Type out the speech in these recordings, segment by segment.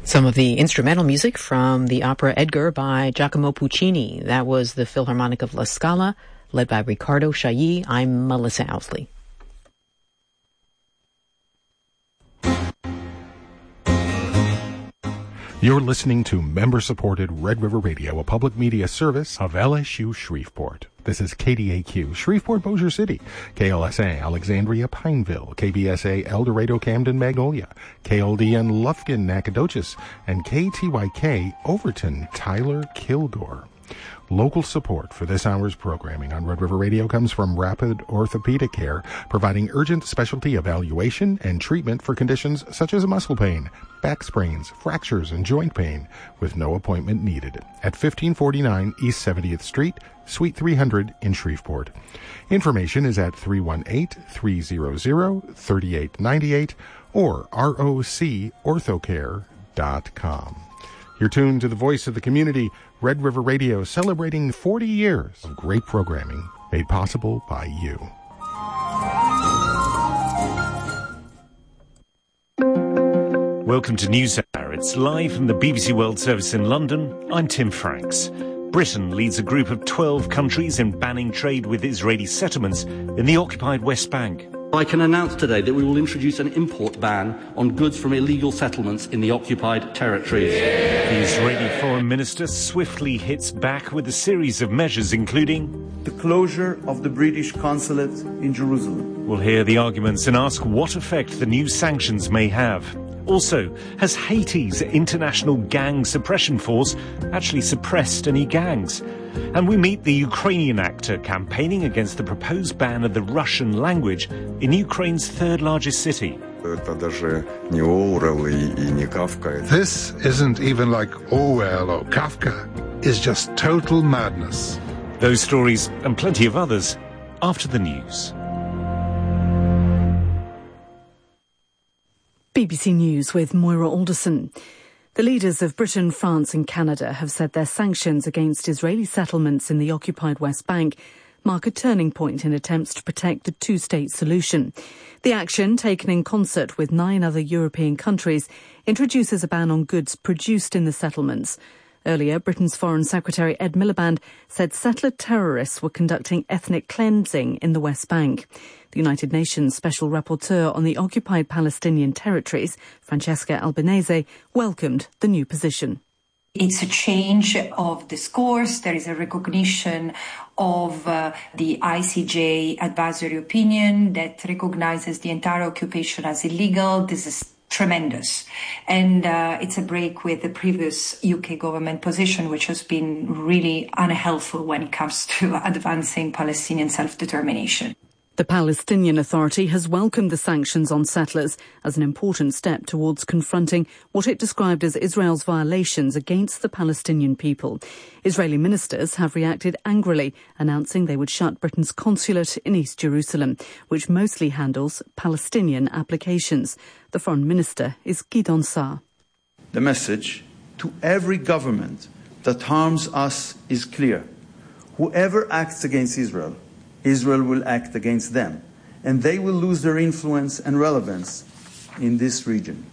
Some of the instrumental music from the opera Edgar by Giacomo Puccini. That was the Philharmonic of La Scala, led by Riccardo Chailly. I'm Melissa Owsley. You're listening to member-supported Red River Radio, a public media service of LSU Shreveport. This is KDAQ, Shreveport, Bossier City, KLSA, Alexandria, Pineville, KBSA, El Dorado, Camden, Magnolia, KLDN, Lufkin, Nacogdoches, and KTYK, Overton, Tyler, Kilgore. Local support for this hour's programming on Red River Radio comes from Rapid Orthopedic Care, providing urgent specialty evaluation and treatment for conditions such as muscle pain, back sprains, fractures, and joint pain, with no appointment needed, at 1549 East 70th Street, Suite 300 in Shreveport. Information is at 318-300-3898 or rocorthocare.com. You're tuned to the voice of the community, Red River Radio, celebrating 40 years of great programming made possible by you. Welcome to NewsHour. It's live from the BBC World Service in London. I'm Tim Franks. Britain leads a group of 12 countries in banning trade with Israeli settlements in the occupied West Bank. I can announce today that we will introduce an import ban on goods from illegal settlements in the occupied territories. The Israeli foreign minister swiftly hits back with a series of measures, including the closure of the British consulate in Jerusalem. We'll hear the arguments and ask what effect the new sanctions may have. Also, has Haiti's International Gang Suppression Force actually suppressed any gangs? And we meet the Ukrainian actor campaigning against the proposed ban of the Russian language in Ukraine's third largest city. This isn't even like Orwell or Kafka. It's just total madness. Those stories and plenty of others after the news. BBC News with Moira Alderson. The leaders of Britain, France and Canada have said their sanctions against Israeli settlements in the occupied West Bank mark a turning point in attempts to protect the two-state solution. The action, taken in concert with 9 other European countries, introduces a ban on goods produced in the settlements. Earlier, Britain's Foreign Secretary Ed Miliband said settler terrorists were conducting ethnic cleansing in the West Bank. The United Nations Special Rapporteur on the occupied Palestinian territories, Francesca Albanese, welcomed the new position. It's a change of discourse. There is a recognition of the ICJ advisory opinion that recognizes the entire occupation as illegal. This is tremendous. And it's a break with the previous UK government position, which has been really unhelpful when it comes to advancing Palestinian self-determination. The Palestinian Authority has welcomed the sanctions on settlers as an important step towards confronting what it described as Israel's violations against the Palestinian people. Israeli ministers have reacted angrily, announcing they would shut Britain's consulate in East Jerusalem, which mostly handles Palestinian applications. The foreign minister is Gideon Saar. The message to every government that harms us is clear. Whoever acts against Israel, Israel will act against them, and they will lose their influence and relevance in this region.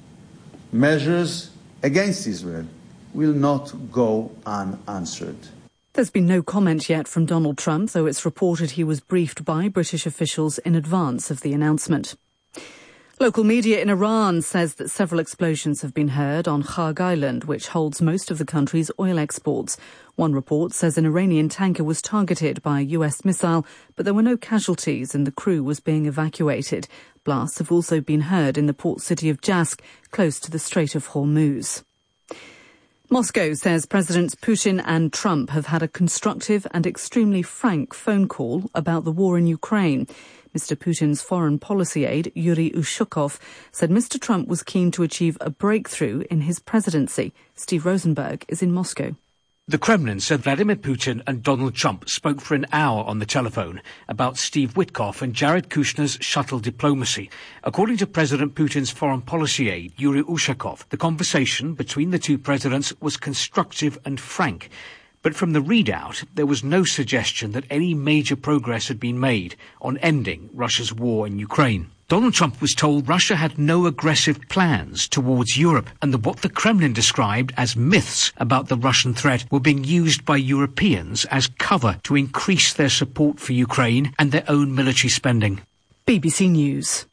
Measures against Israel will not go unanswered. There's been no comment yet from Donald Trump, though it's reported he was briefed by British officials in advance of the announcement. Local media in Iran says that several explosions have been heard on Kharg Island, which holds most of the country's oil exports. One report says an Iranian tanker was targeted by a US missile, but there were no casualties and the crew was being evacuated. Blasts have also been heard in the port city of Jask, close to the Strait of Hormuz. Moscow says Presidents Putin and Trump have had a constructive and extremely frank phone call about the war in Ukraine. Mr. Putin's foreign policy aide, Yuri Ushakov, said Mr. Trump was keen to achieve a breakthrough in his presidency. Steve Rosenberg is in Moscow. The Kremlin said Vladimir Putin and Donald Trump spoke for an hour on the telephone about Steve Witkoff and Jared Kushner's shuttle diplomacy. According to President Putin's foreign policy aide, Yuri Ushakov, the conversation between the two presidents was constructive and frank. But from the readout, there was no suggestion that any major progress had been made on ending Russia's war in Ukraine. Donald Trump was told Russia had no aggressive plans towards Europe and that what the Kremlin described as myths about the Russian threat were being used by Europeans as cover to increase their support for Ukraine and their own military spending. BBC News.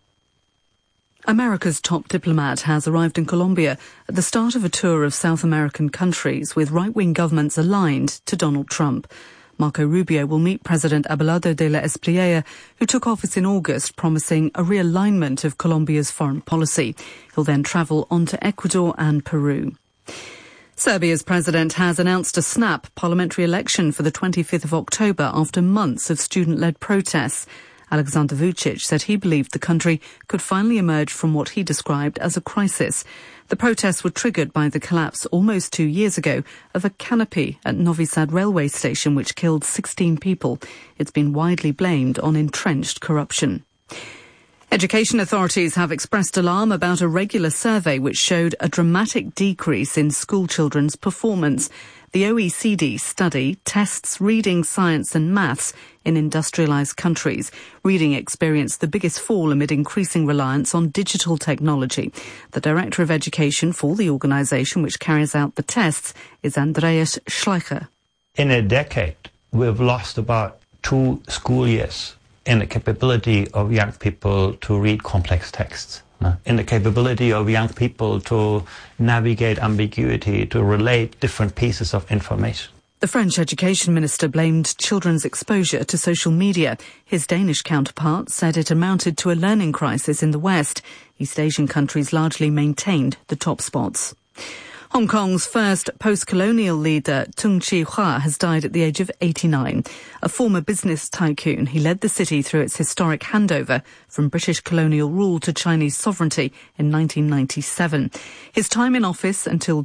America's top diplomat has arrived in Colombia at the start of a tour of South American countries with right-wing governments aligned to Donald Trump. Marco Rubio will meet President Abelardo de la Espriella, who took office in August, promising a realignment of Colombia's foreign policy. He'll then travel on to Ecuador and Peru. Serbia's president has announced a snap parliamentary election for the 25th of October after months of student-led protests. Aleksandar Vučić said he believed the country could finally emerge from what he described as a crisis. The protests were triggered by the collapse almost 2 years ago of a canopy at Novi Sad railway station which killed 16 people. It's been widely blamed on entrenched corruption. Education authorities have expressed alarm about a regular survey which showed a dramatic decrease in school children's performance. The OECD study tests reading, science and maths in industrialised countries. Reading experienced the biggest fall amid increasing reliance on digital technology. The Director of Education for the organisation which carries out the tests is Andreas Schleicher. In a decade, we've lost about 2 school years in the capability of young people to read complex texts. In the capability of young people to navigate ambiguity, to relate different pieces of information. The French education minister blamed children's exposure to social media. His Danish counterpart said it amounted to a learning crisis in the West. East Asian countries largely maintained the top spots. Hong Kong's first post-colonial leader, Tung Chee-hwa, has died at the age of 89. A former business tycoon, he led the city through its historic handover from British colonial rule to Chinese sovereignty in 1997. His time in office until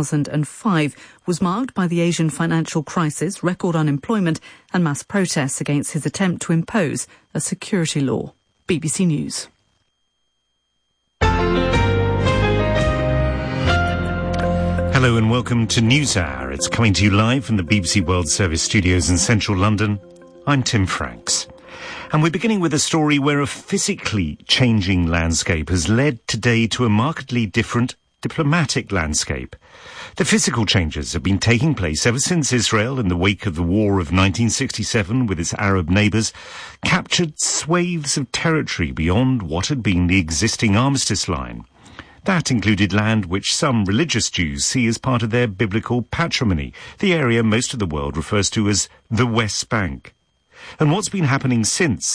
2005 was marked by the Asian financial crisis, record unemployment and mass protests against his attempt to impose a security law. BBC News. Hello and welcome to NewsHour. It's coming to you live from the BBC World Service studios in central London. I'm Tim Franks. And we're beginning with a story where a physically changing landscape has led today to a markedly different diplomatic landscape. The physical changes have been taking place ever since Israel, in the wake of the war of 1967 with its Arab neighbours, captured swathes of territory beyond what had been the existing armistice line. That included land which some religious Jews see as part of their biblical patrimony, the area most of the world refers to as the West Bank. And what's been happening since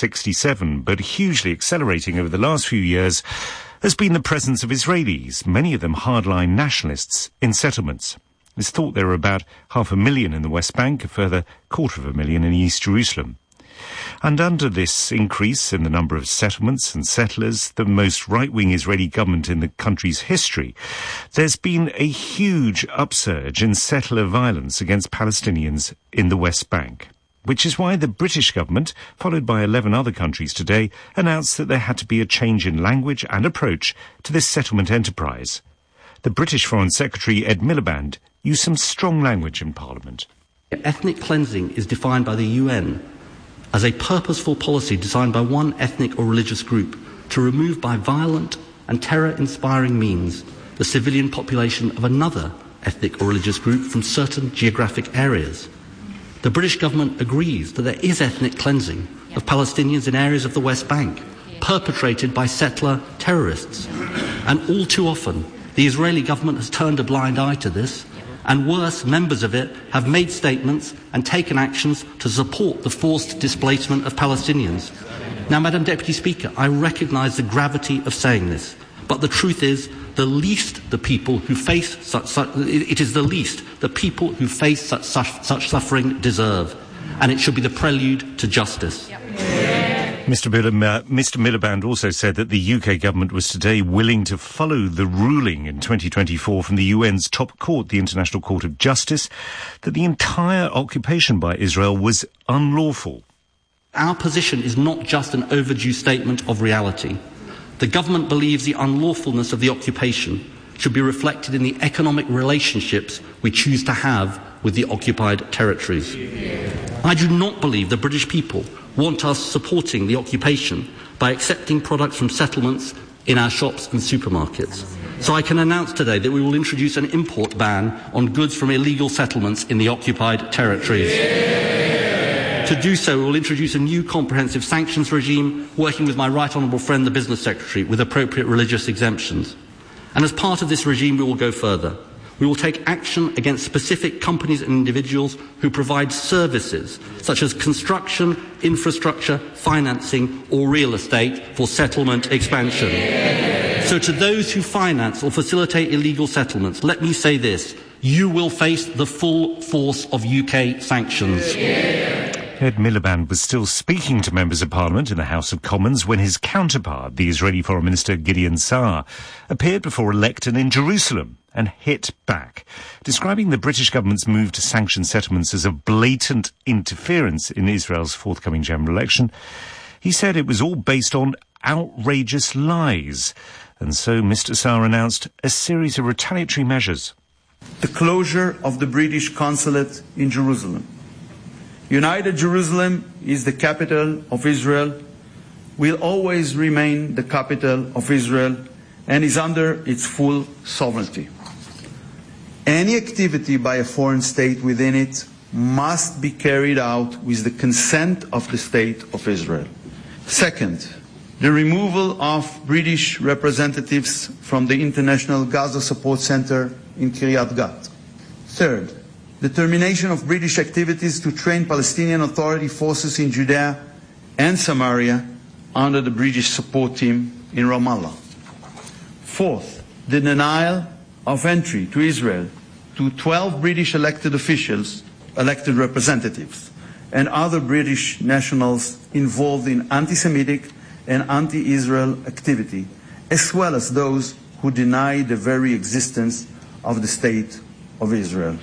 67, but hugely accelerating over the last few years, has been the presence of Israelis, many of them hardline nationalists, in settlements. It's thought there are about 500,000 in the West Bank, a further 250,000 in East Jerusalem. And under this increase in the number of settlements and settlers, the most right-wing Israeli government in the country's history, there's been a huge upsurge in settler violence against Palestinians in the West Bank, which is why the British government, followed by 11 other countries today, announced that there had to be a change in language and approach to this settlement enterprise. The British Foreign Secretary Ed Miliband used some strong language in Parliament. Ethnic cleansing is defined by the UN as a purposeful policy designed by one ethnic or religious group to remove by violent and terror-inspiring means the civilian population of another ethnic or religious group from certain geographic areas. The British government agrees that there is ethnic cleansing of Palestinians in areas of the West Bank, perpetrated by settler terrorists. And all too often, the Israeli government has turned a blind eye to this, and worse, members of it have made statements and taken actions to support the forced displacement of Palestinians. Now, Madam Deputy Speaker, I recognise the gravity of saying this, but the truth is, the least the people who face such suffering deserve, and it should be the prelude to justice. Mr. Miliband also said that the UK government was today willing to follow the ruling in 2024 from the UN's top court, the International Court of Justice, that the entire occupation by Israel was unlawful. Our position is not just an overdue statement of reality. The government believes the unlawfulness of the occupation should be reflected in the economic relationships we choose to have with the occupied territories. I do not believe the British people want us supporting the occupation by accepting products from settlements in our shops and supermarkets. So I can announce today that we will introduce an import ban on goods from illegal settlements in the occupied territories. To do so, we will introduce a new comprehensive sanctions regime, working with my right honourable friend, the Business Secretary, with appropriate religious exemptions. And as part of this regime, we will go further. We will take action against specific companies and individuals who provide services such as construction, infrastructure, financing or real estate for settlement expansion. So to those who finance or facilitate illegal settlements, let me say this: you will face the full force of UK sanctions. Ed Miliband was still speaking to members of Parliament in the House of Commons when his counterpart, the Israeli Foreign Minister Gideon Saar, appeared before a lectern in Jerusalem and hit back, describing the British government's move to sanction settlements as a blatant interference in Israel's forthcoming general election. He said it was all based on outrageous lies, and so Mr. Saar announced a series of retaliatory measures. The closure of the British consulate in Jerusalem. United Jerusalem is the capital of Israel, will always remain the capital of Israel, and is under its full sovereignty. Any activity by a foreign state within it must be carried out with the consent of the State of Israel. Second, the removal of British representatives from the International Gaza Support Center in Kiryat Gat. Third, the termination of British activities to train Palestinian Authority forces in Judea and Samaria under the British support team in Ramallah. Fourth, the denial of entry to Israel to 12 British elected officials, elected representatives, and other British nationals involved in anti-Semitic and anti-Israel activity, as well as those who deny the very existence of the State of Israel.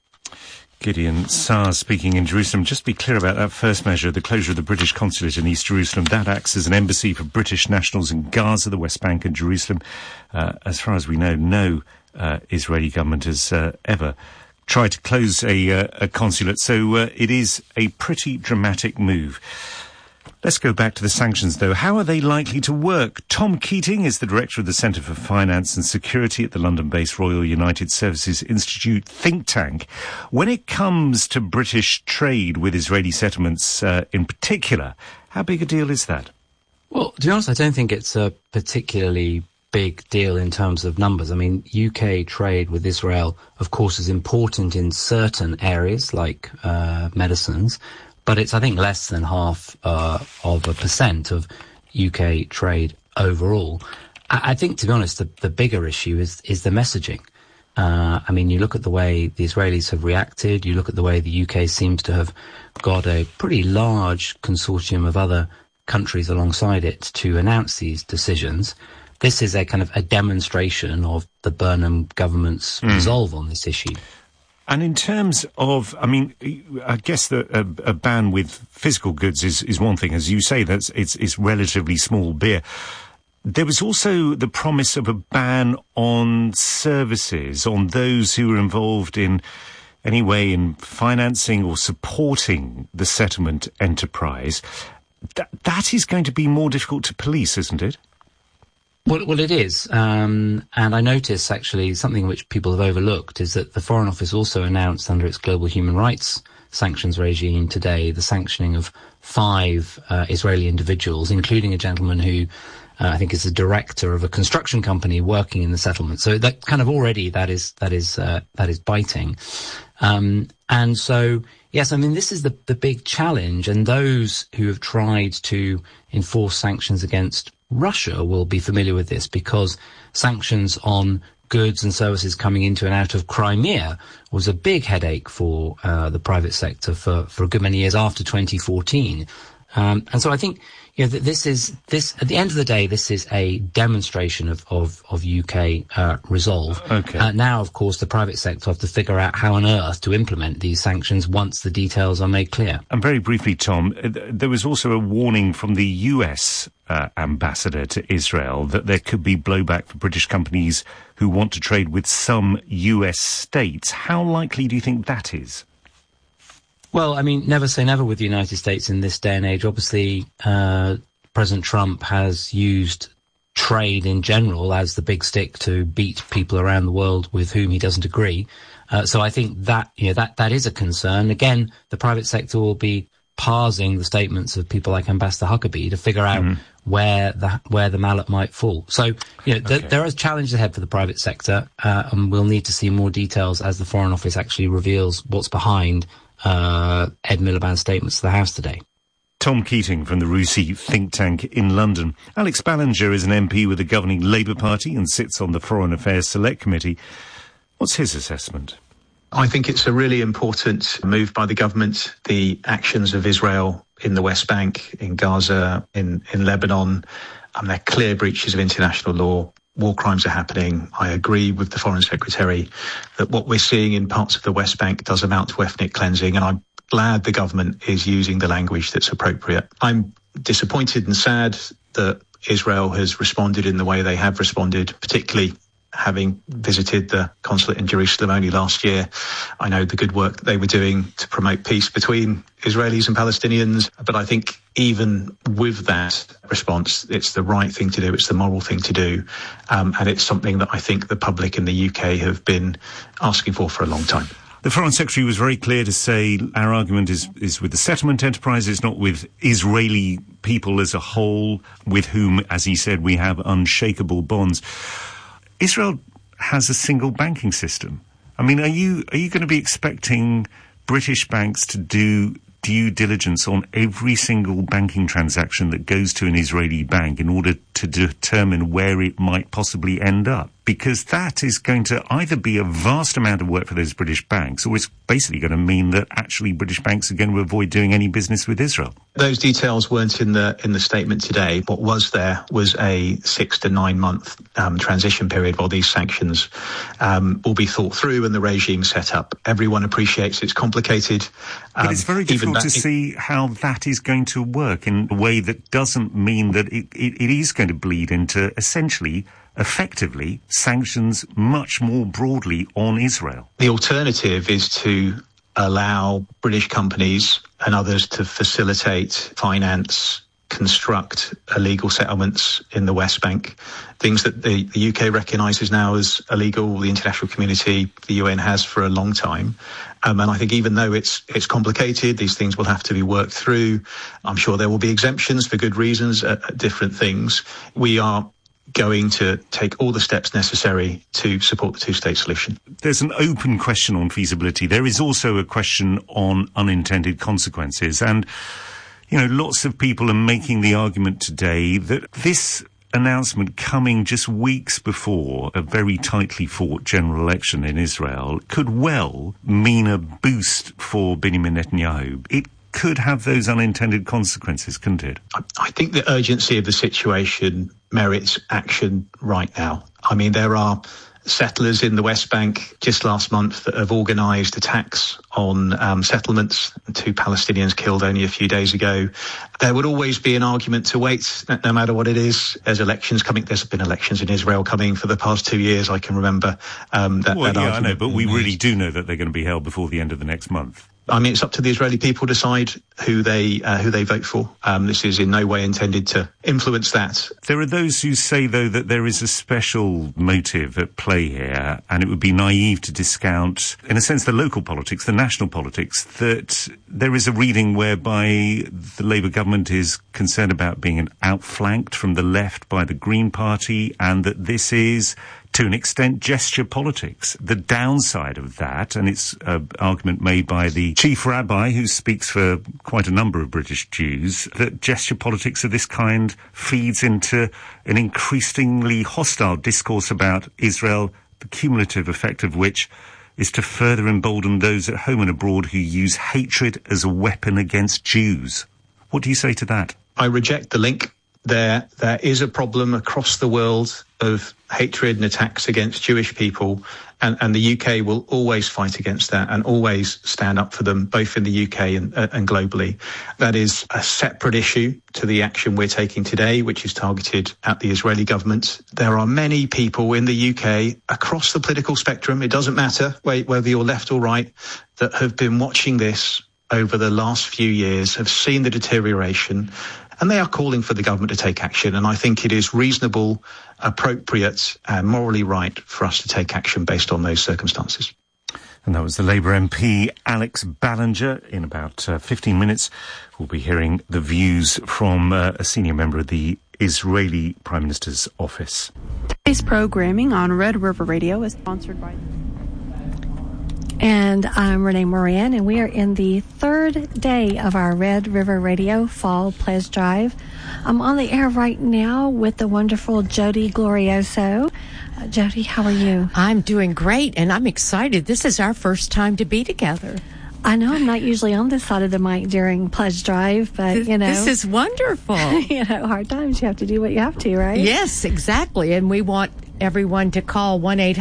Gideon Saar speaking in Jerusalem. Just to be clear about that first measure, the closure of the British consulate in East Jerusalem, that acts as an embassy for British nationals in Gaza, the West Bank and Jerusalem. As far as we know, no Israeli government has ever tried to close a consulate, so it is a pretty dramatic move. Let's go back to the sanctions, though. How are they likely to work? Tom Keating is the director of the Centre for Finance and Security at the London-based Royal United Services Institute think tank. When it comes to British trade with Israeli settlements in particular, how big a deal is that? Well, to be honest, I don't think it's a particularly big deal in terms of numbers. I mean, UK trade with Israel, of course, is important in certain areas like medicines, but it's, I think, less than half of a percent of UK trade overall. I think, to be honest, the bigger issue is the messaging. I mean, you look at the way the Israelis have reacted, you look at the way the UK seems to have got a pretty large consortium of other countries alongside it to announce these decisions. This is a kind of a demonstration of the Burnham government's resolve on this issue. And in terms of, I mean, I guess that a ban with physical goods is one thing. As you say, it's relatively small beer. There was also the promise of a ban on services, on those who are involved in any way in financing or supporting the settlement enterprise. That is going to be more difficult to police, isn't it? Well, it is. And I notice, actually, something which people have overlooked is that the Foreign Office also announced under its global human rights sanctions regime today the sanctioning of 5 Israeli individuals, including a gentleman who I think is the director of a construction company working in the settlement. So that kind of already that is biting. And so, yes, I mean, this is the big challenge. And those who have tried to enforce sanctions against Russia will be familiar with this, because sanctions on goods and services coming into and out of Crimea was a big headache for the private sector for a good many years after 2014. And so I think, you know, this at the end of the day, this is a demonstration of UK resolve. Okay. Now, of course, the private sector have to figure out how on earth to implement these sanctions once the details are made clear. And very briefly, Tom, there was also a warning from the US ambassador to Israel that there could be blowback for British companies who want to trade with some US states. How likely do you think that is? Well, I mean, never say never with the United States in this day and age. Obviously, President Trump has used trade in general as the big stick to beat people around the world with whom he doesn't agree. So I think that, that is a concern. Again, the private sector will be parsing the statements of people like Ambassador Huckabee to figure out where the mallet might fall. So, there are challenges ahead for the private sector, and we'll need to see more details as the Foreign Office actually reveals what's behind Ed Miliband's statements to the House today. Tom Keating from the RUSI think tank in London. Alex Ballinger is an MP with the governing Labour Party and sits on the Foreign Affairs Select Committee. What's his assessment? I think it's a really important move by the government. The actions of Israel in the West Bank, in Gaza, in Lebanon, they're clear breaches of international law. War crimes are happening. I agree with the Foreign Secretary that what we're seeing in parts of the West Bank does amount to ethnic cleansing, and I'm glad the government is using the language that's appropriate. I'm disappointed and sad that Israel has responded in the way they have responded, particularly having visited the consulate in Jerusalem only last year. I know the good work that they were doing to promote peace between Israelis and Palestinians, but I think even with that response, it's the right thing to do, it's the moral thing to do, and it's something that I think the public in the UK have been asking for a long time. The Foreign Secretary was very clear to say our argument is with the settlement enterprises, not with Israeli people as a whole, with whom, as he said, we have unshakable bonds. Israel has a single banking system. I mean, are you going to be expecting British banks to do due diligence on every single banking transaction that goes to an Israeli bank in order to determine where it might possibly end up? Because that is going to either be a vast amount of work for those British banks, or it's basically going to mean that actually British banks are going to avoid doing any business with Israel. Those details weren't in the statement today. What was there was a 6 to 9 month transition period while these sanctions will be thought through and the regime set up. Everyone appreciates it's complicated. But it's very difficult to see how that is going to work in a way that doesn't mean that it is going to bleed into essentially effectively sanctions much more broadly on Israel. The alternative is to allow British companies and others to facilitate, finance, construct illegal settlements in the West Bank, things that the UK recognises now as illegal, the international community, the UN has for a long time. And I think even though it's complicated, these things will have to be worked through. I'm sure there will be exemptions for good reasons at different things. We are going to take all the steps necessary to support the two-state solution. There's an open question on feasibility. There is also a question on unintended consequences. And, lots of people are making the argument today that this announcement coming just weeks before a very tightly fought general election in Israel could well mean a boost for Benjamin Netanyahu. It could have those unintended consequences, couldn't it? I think the urgency of the situation merits action right now. I mean, there are settlers in the West Bank just last month that have organised attacks on settlements. 2 Palestinians killed only a few days ago. There would always be an argument to wait, no matter what it is. There's elections coming. There's been elections in Israel coming for the past 2 years. I can remember I know, but we really do know that they're going to be held before the end of the next month. I mean, it's up to the Israeli people to decide who they vote for. This is in no way intended to influence that. There are those who say, though, that there is a special motive at play here, and it would be naive to discount, in a sense, the local politics, the national politics, that there is a reading whereby the Labour government is concerned about being outflanked from the left by the Green Party, and that this is, to an extent, gesture politics. The downside of that, and it's an argument made by the chief rabbi who speaks for quite a number of British Jews, that gesture politics of this kind feeds into an increasingly hostile discourse about Israel, the cumulative effect of which is to further embolden those at home and abroad who use hatred as a weapon against Jews. What do you say to that? I reject the link. There is a problem across the world of hatred and attacks against Jewish people, and the UK will always fight against that and always stand up for them, both in the UK and globally. That is a separate issue to the action we're taking today, which is targeted at the Israeli government. There are many people in the UK across the political spectrum, it doesn't matter whether you're left or right, that have been watching this over the last few years, have seen the deterioration, And they are calling for the government to take action. And I think it is reasonable, appropriate, and morally right for us to take action based on those circumstances. And that was the Labour MP, Alex Ballinger. In about 15 minutes, we'll be hearing the views from a senior member of the Israeli Prime Minister's office. Today's programming on Red River Radio is sponsored by... And I'm Renee Moran, and we are in the third day of our Red River Radio Fall Pledge Drive. I'm on the air right now with the wonderful Jody Glorioso. Jody, how are you? I'm doing great, and I'm excited. This is our first time to be together. I know I'm not usually on this side of the mic during Pledge Drive, but, you know. This is wonderful. Hard times, you have to do what you have to, right? Yes, exactly. And we want everyone to call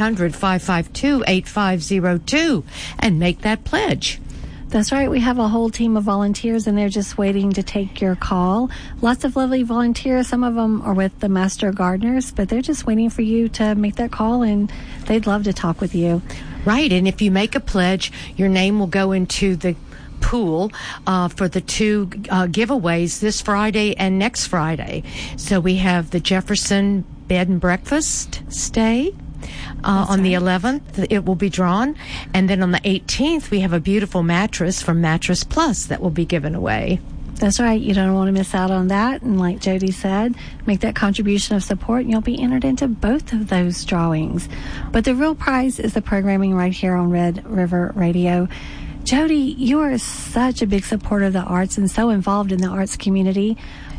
1-800-552-8502 and make that pledge. That's right. We have a whole team of volunteers, and they're just waiting to take your call. Lots of lovely volunteers. Some of them are with the Master Gardeners, but they're just waiting for you to make that call, and they'd love to talk with you. Right. And if you make a pledge, your name will go into the pool for the two giveaways this Friday and next Friday. So we have the Jefferson Bed and Breakfast stay. On the 11th, it will be drawn. And then on the 18th, we have a beautiful mattress from Mattress Plus that will be given away. That's right. You don't want to miss out on that. And like Jody said, make that contribution of support, and you'll be entered into both of those drawings. But the real prize is the programming right here on Red River Radio. Jody, you are such a big supporter of the arts and so involved in the arts community.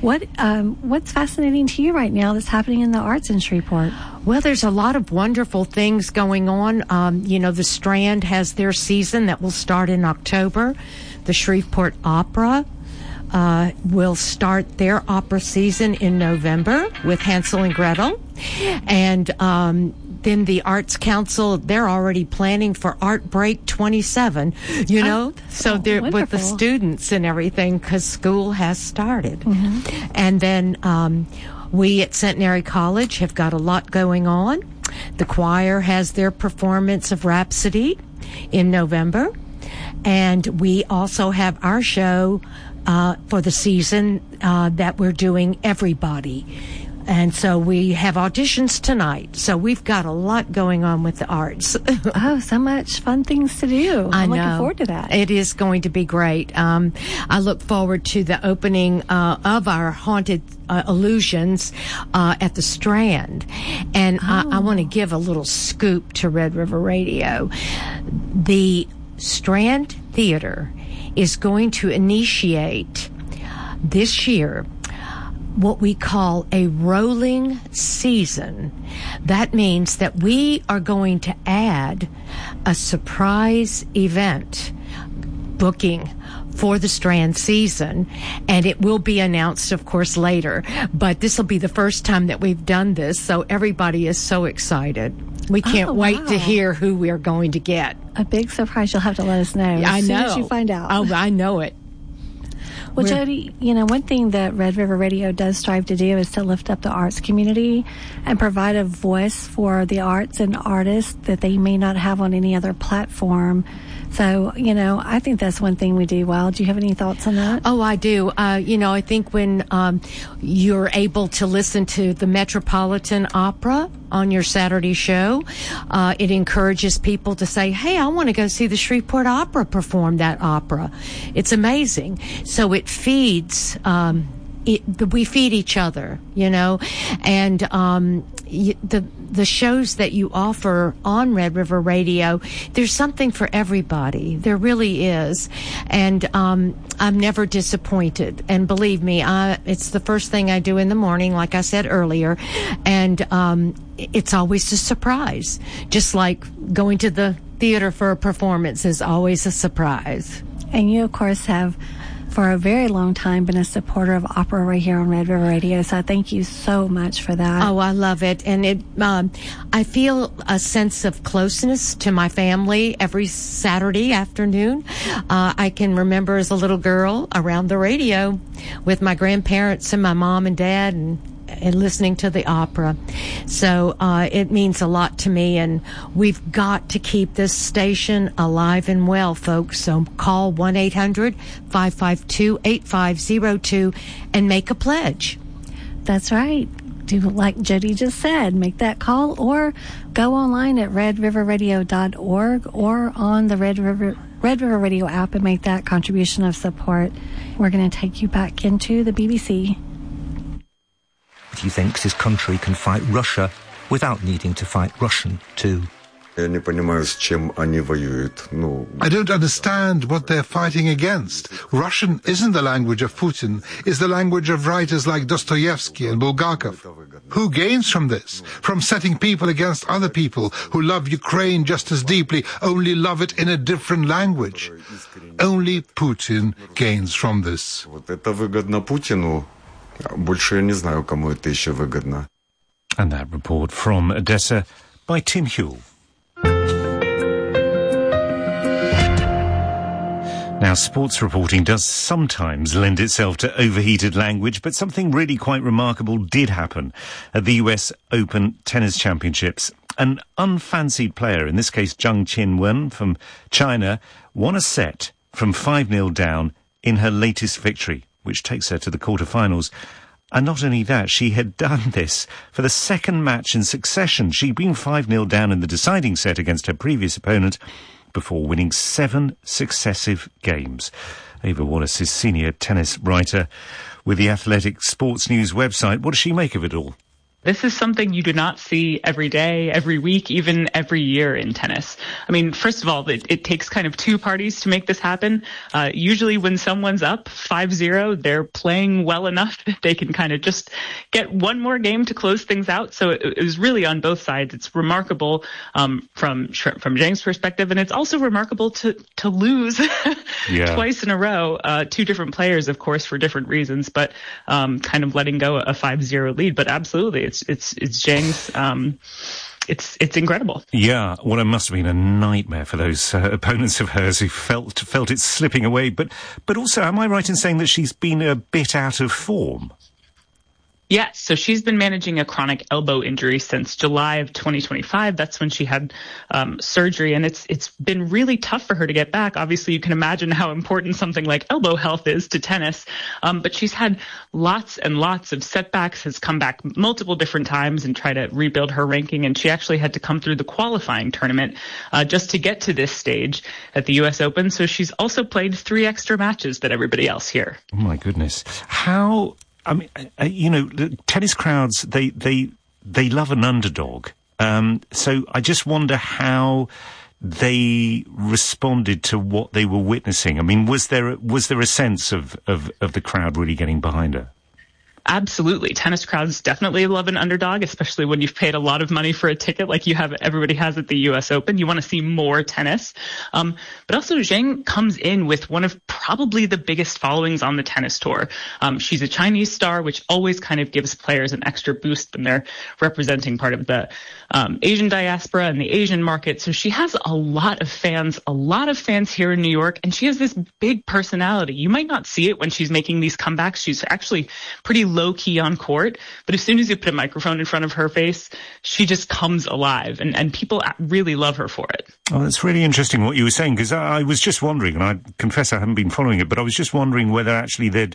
What's fascinating to you right now that's happening in the arts in Shreveport? Well, there's a lot of wonderful things going on. The Strand has their season that will start in October. The Shreveport Opera will start their opera season in November with Hansel and Gretel. And then the Arts Council, they're already planning for Art Break 27, so they're wonderful. With the students and everything, because school has started. Mm-hmm. And then we at Centenary College have got a lot going on. The choir has their performance of Rhapsody in November. And we also have our show for the season that we're doing, Everybody. And so we have auditions tonight. So we've got a lot going on with the arts. Oh, so much fun things to do. I'm looking forward to that. It is going to be great. I look forward to the opening of our Haunted Illusions at the Strand. And I want to give a little scoop to Red River Radio. The Strand Theater is going to initiate this year what we call a rolling season. That means that we are going to add a surprise event booking for the Strand season, and it will be announced, of course, later. But this will be the first time that we've done this, so everybody is so excited. We can't wait to hear who we're going to get. A big surprise. You'll have to let us know as soon as you find out. Oh, I know it. Well, Jody, one thing that Red River Radio does strive to do is to lift up the arts community and provide a voice for the arts and artists that they may not have on any other platform. So, I think that's one thing we do well. Do you have any thoughts on that? Oh, I do. I think when you're able to listen to the Metropolitan Opera on your Saturday show, it encourages people to say, hey, I want to go see the Shreveport Opera perform that opera. It's amazing. So it feeds... we feed each other, and the shows that you offer on Red River Radio, there's something for everybody. There really is. And I'm never disappointed. And believe me, it's the first thing I do in the morning, like I said earlier. And it's always a surprise. Just like going to the theater for a performance is always a surprise. And you, of course, have for a very long time been a supporter of opera right here on Red River Radio. So thank you so much for that. Oh, I love it. And I feel a sense of closeness to my family every Saturday afternoon. I can remember as a little girl around the radio with my grandparents and my mom and dad, and listening to the opera. So it means a lot to me, and we've got to keep this station alive and well, folks. So call 1-800-552-8502 and make a pledge. That's right. Do like Jody just said, make that call, or go online at redriverradio.org or on the Red River Radio app and make that contribution of support. We're going to take you back into the BBC. He thinks his country can fight Russia without needing to fight Russian too. I don't understand what they're fighting against. Russian isn't the language of Putin, it's the language of writers like Dostoevsky and Bulgakov. Who gains from this? From setting people against other people who love Ukraine just as deeply, only love it in a different language. Only Putin gains from this. And that report from Odessa by Tim Huell. Now, sports reporting does sometimes lend itself to overheated language, but something really quite remarkable did happen at the US Open Tennis Championships. An unfancied player, in this case Zheng Qinwen from China, won a set from 5-0 down in her latest victory, which takes her to the quarterfinals. And not only that, she had done this for the second match in succession. She'd been 5-0 down in the deciding set against her previous opponent before winning 7 successive games. Ava Wallace is senior tennis writer with the Athletic Sports News website. What does she make of it all? This is something you do not see every day, every week, even every year in tennis. I mean, first of all, it takes kind of two parties to make this happen. Usually when someone's up 5-0, they're playing well enough that they can kind of just get one more game to close things out. So it was really on both sides. It's remarkable from Zheng's perspective, and it's also remarkable to lose twice in a row. Two different players, of course, for different reasons, but kind of letting go a 5-0 lead. But absolutely, it's Zheng's. It's incredible. Yeah, well, it must have been a nightmare for those opponents of hers who felt it slipping away. But also, am I right in saying that she's been a bit out of form? Yes, so she's been managing a chronic elbow injury since July of 2025. That's when she had surgery, and it's been really tough for her to get back. Obviously, you can imagine how important something like elbow health is to tennis, but she's had lots and lots of setbacks, has come back multiple different times and tried to rebuild her ranking, and she actually had to come through the qualifying tournament just to get to this stage at the U.S. Open. So she's also played 3 extra matches than everybody else here. Oh, my goodness. How... I mean, the tennis crowds, they love an underdog. So I just wonder how they responded to what they were witnessing. I mean, was there a sense of the crowd really getting behind her? Absolutely. Tennis crowds definitely love an underdog, especially when you've paid a lot of money for a ticket like everybody has at the U.S. Open. You want to see more tennis. But also Zheng comes in with one of probably the biggest followings on the tennis tour. She's a Chinese star, which always kind of gives players an extra boost when they're representing part of the Asian diaspora and the Asian market. So she has a lot of fans here in New York, and she has this big personality. You might not see it when she's making these comebacks. She's actually pretty low-key on court, but as soon as you put a microphone in front of her face, she just comes alive, and people really love her for it. Oh, that's really interesting what you were saying, because I was just wondering, and I confess I haven't been following it, but I was just wondering whether actually they're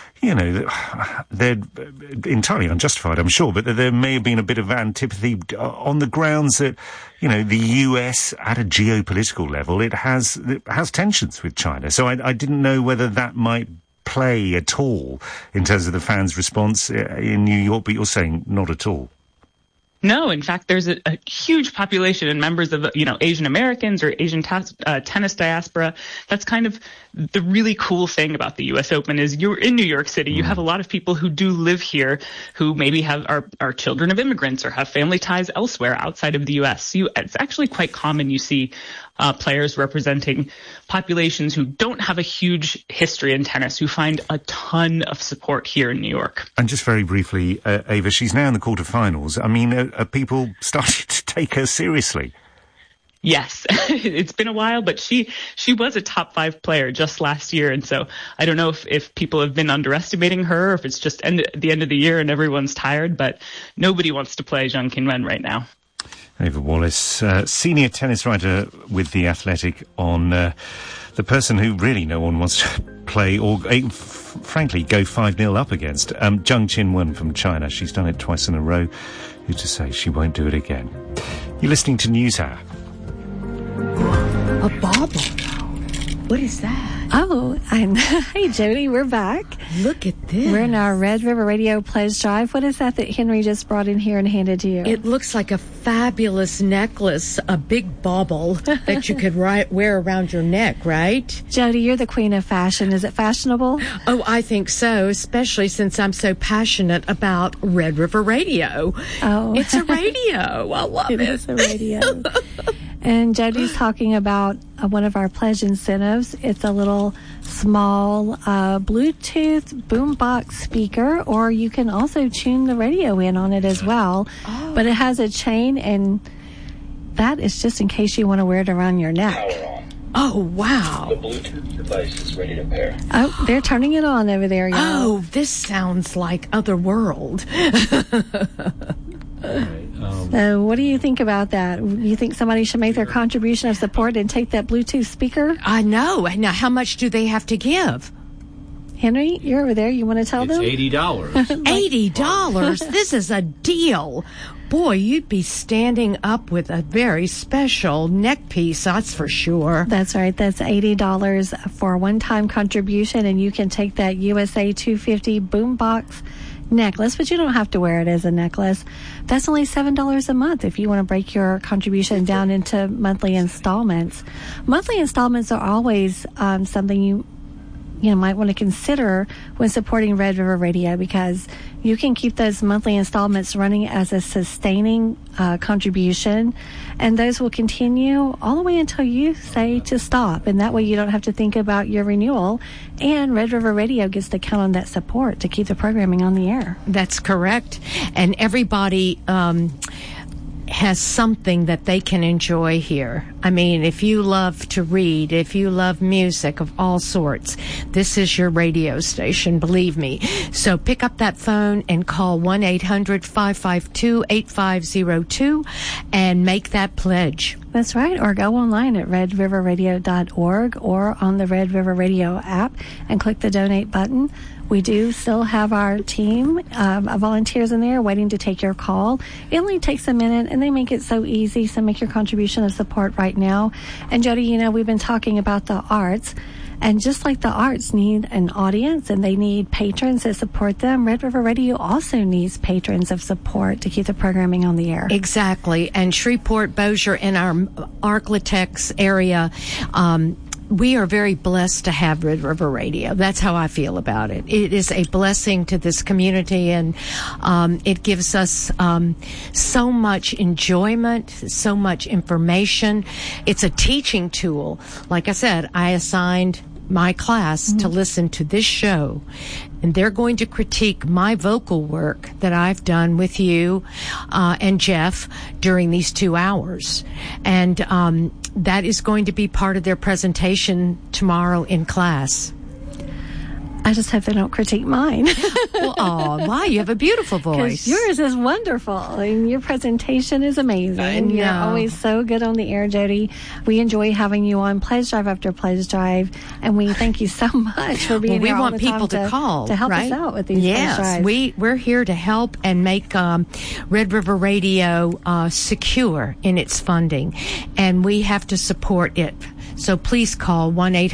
entirely unjustified, I'm sure, but there may have been a bit of antipathy on the grounds that, the US at a geopolitical level, it has tensions with China. So I didn't know whether that might play at all in terms of the fans' response in New York, but you're saying not at all. No, in fact, there's a huge population and members of, Asian Americans or Asian tennis diaspora. That's kind of the really cool thing about the U.S. Open is you're in New York City. You have a lot of people who do live here who maybe are children of immigrants or have family ties elsewhere outside of the U.S. So it's actually quite common you see players representing populations who don't have a huge history in tennis, who find a ton of support here in New York. And just very briefly, Ava, she's now in the quarterfinals. I mean, are people starting to take her seriously? Yes, it's been a while, but she was a top 5 player just last year. And so I don't know if people have been underestimating her, or if it's just the end of the year and everyone's tired, but nobody wants to play Zhang Qinwen right now. Ava Wallace, senior tennis writer with The Athletic, on the person who really no one wants to play or, frankly, go 5-0 up against. Zhang Qinwen from China. She's done it twice in a row. Who's to say she won't do it again? You're listening to NewsHour. A bauble. What is that? Oh, hey, Jody, we're back. Look at this. We're in our Red River Radio Pledge Drive. What is that Henry just brought in here and handed to you? It looks like a fabulous necklace, a big bauble that you could wear around your neck, right? Jody, you're the queen of fashion. Is it fashionable? Oh, I think so, especially since I'm so passionate about Red River Radio. Oh. It's a radio. I love it. It is a radio. And Jody's talking about one of our pledge incentives. It's a little small Bluetooth boombox speaker, or you can also tune the radio in on it as well. Oh. But it has a chain, and that is just in case you want to wear it around your neck. Power on. Oh, wow. The Bluetooth device is ready to pair. Oh, they're turning it on over there, y'all. Oh, this sounds like Otherworld. So what do you think about that? You think somebody should make their contribution of support and take that Bluetooth speaker? I know. Now, how much do they have to give? Henry, you're over there. You want to tell them? It's $80. $80? This is a deal. Boy, you'd be standing up with a very special neck piece, that's for sure. That's right. That's $80 for a one-time contribution, and you can take that USA 250 boombox necklace, but you don't have to wear it as a necklace. That's only $7 a month if you want to break your contribution down into monthly installments. Monthly installments are always something you might want to consider when supporting Red River Radio, because you can keep those monthly installments running as a sustaining contribution, and those will continue all the way until you say to stop, and that way you don't have to think about your renewal, and Red River Radio gets to count on that support to keep the programming on the air. That's correct. And everybody has something that they can enjoy here. I mean, if you love to read, if you love music of all sorts, this is your radio station, believe me. So pick up that phone and call 1-800-552-8502 and make that pledge. That's right. Or go online at redriverradio.org or on the Red River Radio app and click the donate button. We do still have our team of volunteers in there waiting to take your call. It only takes a minute, and they make it so easy, so make your contribution of support right now. And Jody, we've been talking about the arts, and just like the arts need an audience and they need patrons that support them, Red River Radio also needs patrons of support to keep the programming on the air. Exactly. And Shreveport, Bossier, in our Arklatex area, we are very blessed to have Red River Radio. That's how I feel about it. It is a blessing to this community, and it gives us so much enjoyment, so much information. It's a teaching tool. Like I said, I assigned my class to listen to this show, and they're going to critique my vocal work that I've done with you and Jeff during these 2 hours. And that is going to be part of their presentation tomorrow in class. I just hope they don't critique mine. Well, why? You have a beautiful voice. Yours is wonderful, and your presentation is amazing. I know. You're always so good on the air, Jody. We enjoy having you on Pledge Drive after Pledge Drive, and we thank you so much for being here all the time. We want people to call, to help right? us out with these Pledge Drives. Yes, we're here to help and make Red River Radio secure in its funding, and we have to support it. So please call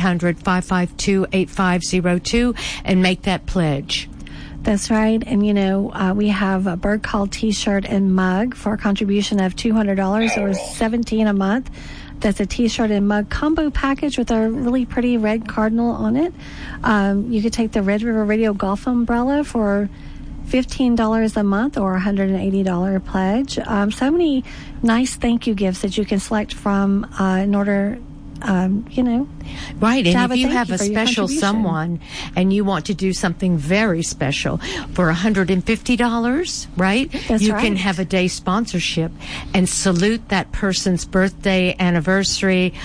1-800-552-8502 and make that pledge. That's right. And, we have a Bird Call T-shirt and mug for a contribution of $200 or $17 a month. That's a T-shirt and mug combo package with a really pretty red cardinal on it. You could take the Red River Radio golf umbrella for $15 a month or $180 pledge. So many nice thank you gifts that you can select from in order Right, and if you thank have you a for your special contribution. someone and you want to do something very special for $150, right? That's you right. can have a day sponsorship and salute that person's birthday, anniversary,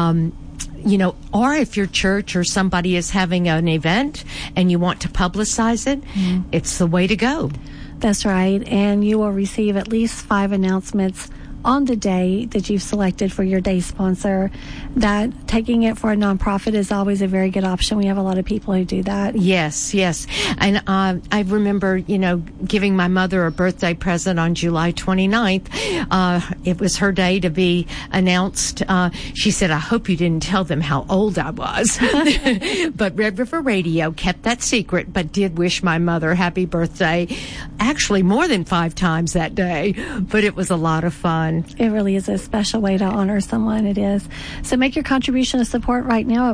or if your church or somebody is having an event and you want to publicize it, it's the way to go. That's right. And you will receive at least 5 announcements on the day that you've selected for your day sponsor. That taking it for a nonprofit is always a very good option. We have a lot of people who do that. Yes. And I remember, giving my mother a birthday present on July 29th. It was her day to be announced. She said, I hope you didn't tell them how old I was. But Red River Radio kept that secret, but did wish my mother happy birthday, actually more than 5 times that day. But it was a lot of fun. It really is a special way to honor someone. It is. So make your contribution of support right now at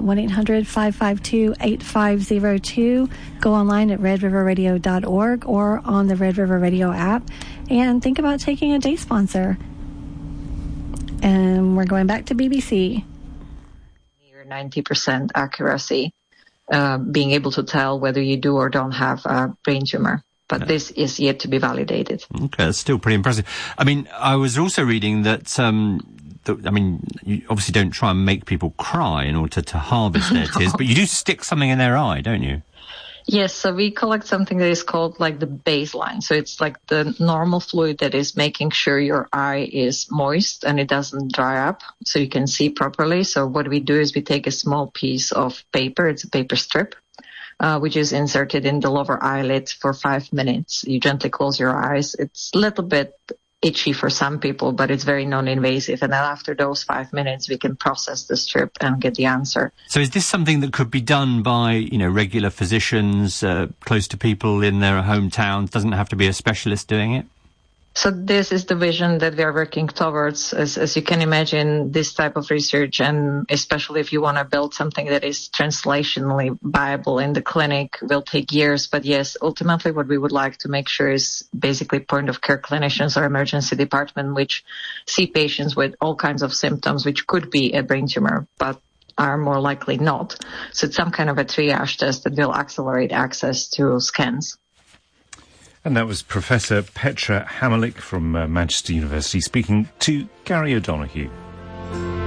1-800-552-8502. Go online at redriverradio.org or on the Red River Radio app and think about taking a day sponsor. And we're going back to BBC. Near 90% accuracy, being able to tell whether you do or don't have a brain tumor. But this is yet to be validated. Okay, that's still pretty impressive. I mean, I was also reading that, you obviously don't try and make people cry in order to harvest their tears, but you do stick something in their eye, don't you? Yes, so we collect something that is called like the baseline. So it's like the normal fluid that is making sure your eye is moist and it doesn't dry up so you can see properly. So what we do is we take a small piece of paper, it's a paper strip, which is inserted in the lower eyelid for 5 minutes. You gently close your eyes. It's a little bit itchy for some people, but it's very non-invasive. And then after those 5 minutes, we can process the strip and get the answer. So is this something that could be done by, regular physicians close to people in their hometowns? Doesn't have to be a specialist doing it? So this is the vision that we are working towards. As you can imagine, this type of research, and especially if you want to build something that is translationally viable in the clinic, will take years. But yes, ultimately what we would like to make sure is basically point of care clinicians or emergency department, which see patients with all kinds of symptoms, which could be a brain tumor, but are more likely not. So it's some kind of a triage test that will accelerate access to scans. And that was Professor Petra Hammerlich from Manchester University speaking to Gary O'Donoghue.